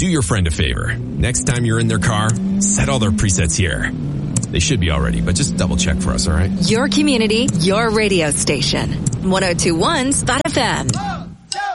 Do your friend a favor. Next time you're in their car, set all their presets here. They should be already, but just double check for us, all right? Your community, your radio station. 102.1 Spot FM.